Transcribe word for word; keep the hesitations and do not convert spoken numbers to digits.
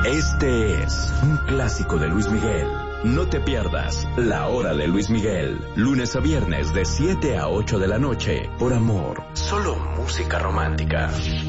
Este es un clásico de Luis Miguel. No te pierdas La Hora de Luis Miguel, lunes a viernes de siete a ocho de la noche, por Amor, solo música romántica.